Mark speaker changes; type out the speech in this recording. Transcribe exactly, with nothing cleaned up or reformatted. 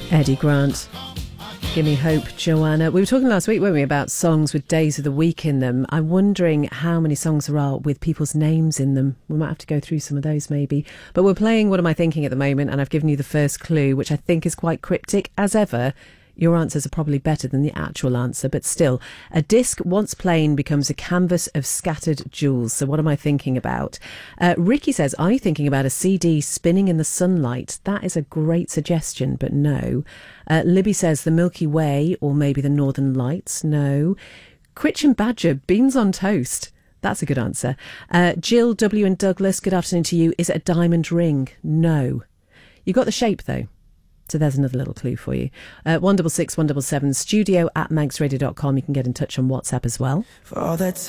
Speaker 1: Eddie Grant. Give me hope, Joanna. We were talking last week, weren't we, about songs with days of the week in them. I'm wondering how many songs there are with people's names in them. We might have to go through some of those maybe. But we're playing What Am I Thinking at the moment, and I've given you the first clue, which I think is quite cryptic. As ever, your answers are probably better than the actual answer, but still, a disc once plain becomes a canvas of scattered jewels. So what am I thinking about? Uh, Ricky says, are you thinking about a C D spinning in the sunlight? That is a great suggestion, but no. Uh, Libby says the Milky Way, or maybe the Northern Lights. No. Critch and Badger, beans on toast. That's a good answer. Uh, Jill W. and Douglas, good afternoon to you. Is it a diamond ring? No. You got the shape though. So there's another little clue for you. Uh, one six six, one seven seven, studio at manx radio dot com. You can get in touch on WhatsApp as well.
Speaker 2: For all that